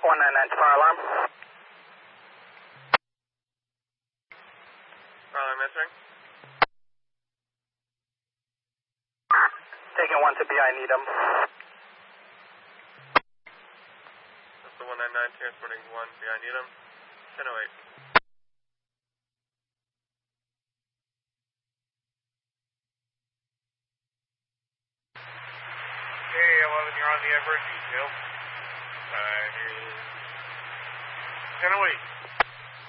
199 fire alarm. Alarm answering. Taking 1 to BI Needham. That's the 199 transporting 1 BI Needham. 1008. Hey, 11, you're on the Everett detail. 1008.